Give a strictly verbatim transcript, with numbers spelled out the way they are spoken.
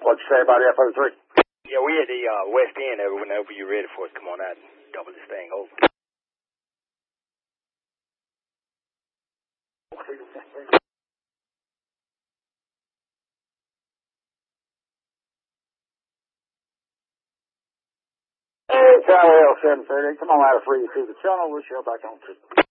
What'd you say about F O three? Yeah, we at the uh, West End over. Whenever you're ready for us, come on out and double this thing over. Hey, Charlie L seven thirty. Come on out of three to the tunnel. We'll show back on two.